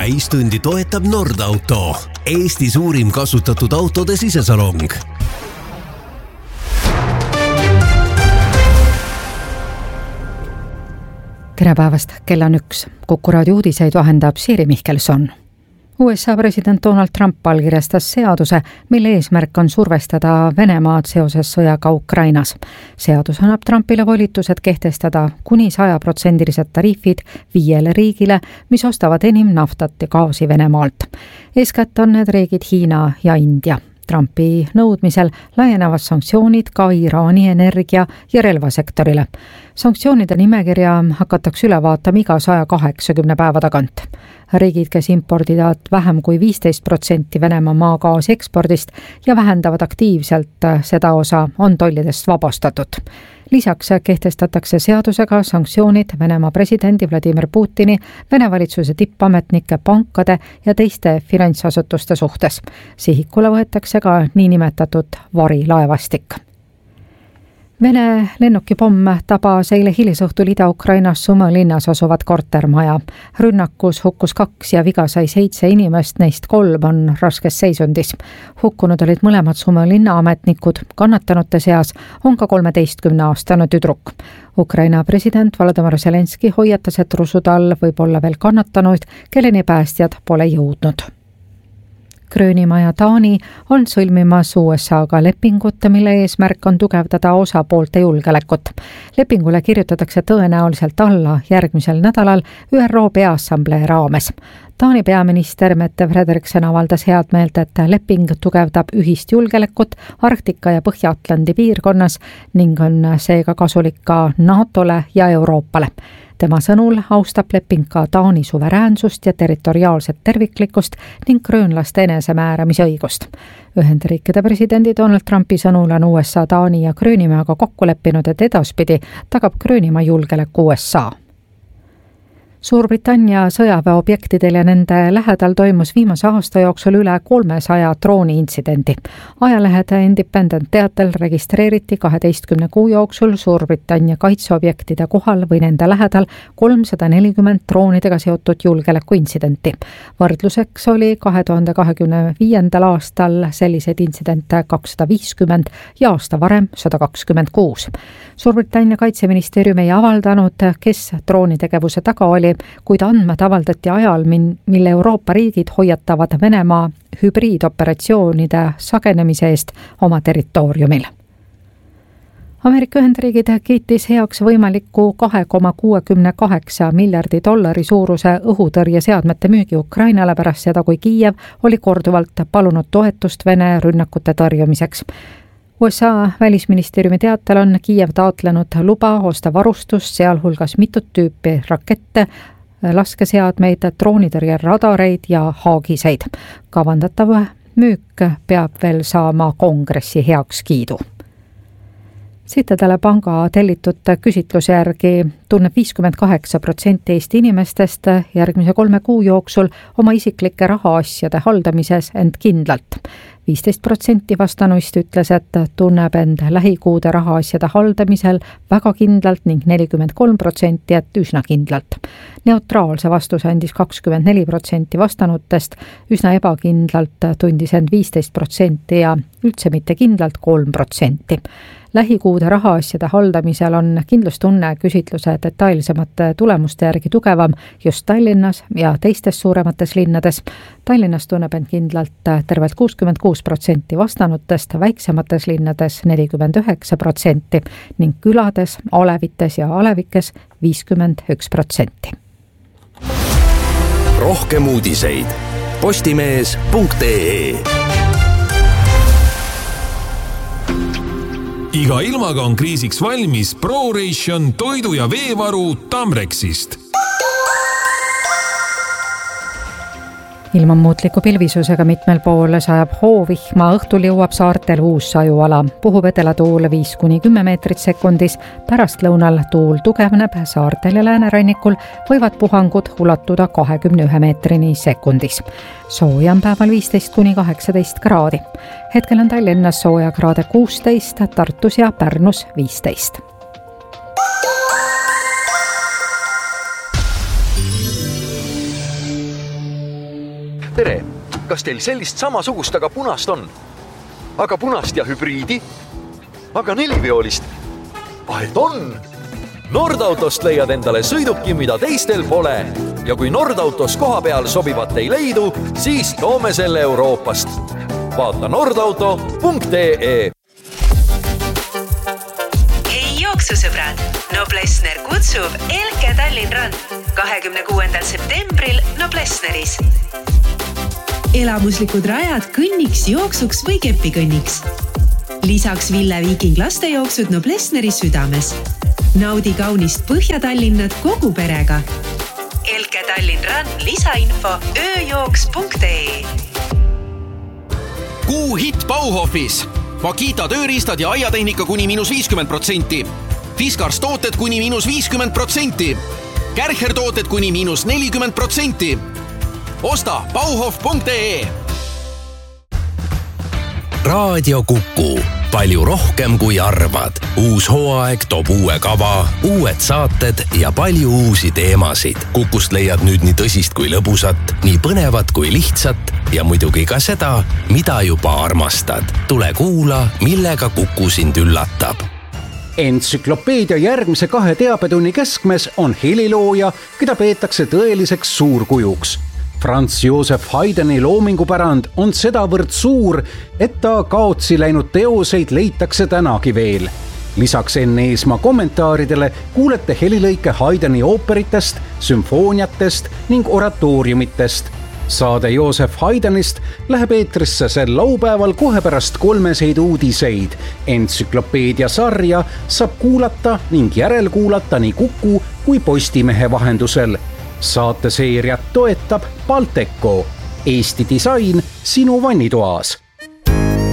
täistundi toetab Nordauto, Eesti suurim kasutatud autode sisesalong. Tere päevast, kell on 1. Kuku raadio uudiseid vahendab Siiri Mihkelson. USA president Donald Trump allkirjastas seaduse, mille eesmärk on survestada Venemaad seoses sõjaga Ukrainas. Seadus annab Trumpile volitused kehtestada kuni 100% tariifid 5 riigile, mis ostavad enim naftat ja gaasi Venemaalt. Eeskätt on need riigid Hiina ja India. Trumpi nõudmisel laienevad sanktsioonid ka Iraani energia- ja relvasektorile. Sanktsioonide nimekirja hakatakse üle vaatama iga 180 päeva tagant. Riigid, kes impordivad vähem kui 15% Venemaa maagaasi ekspordist ja vähendavad aktiivselt seda osa, on tollidest vabastatud. Lisaks kehtestatakse seadusega sanktsioonid Venemaa presidendi Vladimir Putini, Vene valitsuse tippametnike, pankade ja teiste finantsasutuste suhtes. Sihikule võetakse ka niinimetatud varilaevastik. Vene lennukipomm tabas eile hilisõhtul Ida-Ukrainas Sumõ linnas asuvat kortermaja. Rünnakus hukkus 2 ja viga sai 7 inimest, neist 3 on raskes seisundis. Hukkunud olid mõlemad Sumõ linna ametnikud, kannatanute seas on ka 13-aastane tüdruk. Ukraina president Volodymyr Zelenski hoiatas, et Rusudal võib olla veel kannatanuid, kelleni päästjad pole jõudnud. Gröönimaa ja Taani on sõlmimas USA-ga lepingut, mille eesmärk on tugevdada osapoolte julgeolekut. Lepingule kirjutatakse tõenäoliselt alla järgmisel nädalal ÜRO Peaassamblee raames. Taani peaminister Mette Frederiksen avaldas head meelt, et leping tugevdab ühist julgeolekut Arktika ja Põhja-Atlandi piirkonnas ning on seega kasulik ka NATOle ja Euroopale. Tema sõnul austab leping ka Taani suveräänsust ja territoriaalset terviklikkust ning gröönlaste enesemääramise õigust. Ühendriikide presidendi Donald Trumpi sõnul on USA, Taani ja Gröönimaaga kokku leppinud, et edaspidi tagab Gröönimaa julgeoleku USA. Suurbritannia sõjaväeobjektidel ja nende lähedal toimus viimase aasta jooksul üle 300 drooni-intsidendi. Ajalehed Independent teatel registreeriti 12 kuu jooksul Suurbritannia kaitseobjektide kohal või nende lähedal 340 droonidega seotud julgeolekuintsidenti. Võrdluseks oli 2025. aastal selliseid intsidente 250 ja aasta varem 126. Suurbritannia kaitseministeerium ei avaldanud, kes droonitegevuse taga oli, kuid andmed avaldati ajal, mille Euroopa riigid hoiatavad Venemaa hübriidoperatsioonide sagenemise eest oma territooriumil. Ameerika Ühendriigid kiitis heaks võimaliku $2,68 miljardi suuruse õhutõrjeseadmete müügi Ukrainale pärast seda, kui Kiiev oli korduvalt palunud toetust Vene rünnakute tõrjumiseks. USA välisministeeriumi teatel on Kiiev taotlenud luba osta varustust, sealhulgas mitut tüüpi rakette, laskeseadmeid, droonitõrjeradareid ja haagiseid. Kavandatav müük peab veel saama kongressi heakskiidu. Citadele panga tellitud küsitluse järgi tunneb 58% Eesti inimestest järgmise 3 kuu jooksul oma isiklike rahaasjade haldamises end kindlalt. 15% vastanuist ütles, et tunneb end lähikuude rahaasjade haldamisel väga kindlalt ning 43%, et üsna kindlalt. Neutraalse vastuse andis 24% vastanutest, üsna ebakindlalt tundis end 15% ja üldse mitte kindlalt 3%. Lähikuude rahaasjade haldamisel on kindlustunne küsitluse detailsemate tulemuste järgi tugevam just Tallinnas ja teistes suuremates linnades. Tallinnas tunneb end kindlalt tervelt 66% vastanutest, väiksemates linnades 49% ning külades, alevites ja alevikes 51%. Rohkem uudiseid postimees.ee. Iga ilmaga on kriisiks valmis ProRation toidu- ja veevaru Tamrexist. Ilman muutliku pilvisusega mitmel pool sajab hoovihma, õhtul jõuab saartel uus sajuala. Puhub edelatuul 5–10 meetrit sekundis, pärastlõunal tuul tugevneb, saartel ja läänerannikul võivad puhangud ulatuda 21 meetrini sekundis. Sooja on päeval 15–18 kraadi. Hetkel on Tallinnas sooja kraade 16, Tartus ja Pärnus 15. tere! Kas teil sellist samasugust, aga punast on? Aga punast ja hübriidi? Aga neliveolist? Et on! Nordautost leiad endale sõiduki, mida teistel pole. Ja kui Nordautos koha peal sobivat ei leidu, siis toome selle Euroopast. Vaata nordauto.ee. Hei jooksusõbrad! Noblessner kutsub Elke Tallinn Run 26. septembril Noblessneris. Elamuslikud rajad kõnniks, jooksuks või kepikõnniks. Lisaks Ville Viiking lastejooksud Noblessneri südames. Naudi kaunist Põhja-Tallinnat kogu perega. Elke Tallinn Run lisainfo ööjooks.ee. Kuu hitt Bauhofis. Makita tööriistad ja aiatehnika kuni -50%. Fiskars tooted kuni -50%. Kärcher tooted kuni -40%. Osta bauhof.ee. Raadio Kuku. Palju rohkem kui arvad. Uus hooaeg toob uue kava, uued saated ja palju uusi teemasid. Kukust leiad nüüd nii tõsist kui lõbusat, nii põnevat kui lihtsat ja muidugi ka seda, mida juba armastad. Tule kuula, millega Kuku sind üllatab. Entsüklopeedia järgmise 2 teabetunni keskmes on helilooja, keda peetakse tõeliseks suurkujuks. Franz Josef Haydni loomingupärand on sedavõrd suur, et ta kaotsi läinud teoseid leitakse tänagi veel. Lisaks enne Eesmaa kommentaaridele kuulete helilõike Haydni ooperitest, sümfooniatest ning oratooriumitest. Saade Josef Haydnist läheb eetrisse sel laupäeval kohe pärast 3 uudiseid. Entsüklopeedia sarja saab kuulata ning järelkuulata nii Kuku kui Postimehe vahendusel. Saateseeriat toetab Balteco. Eesti disain sinu vannitoas.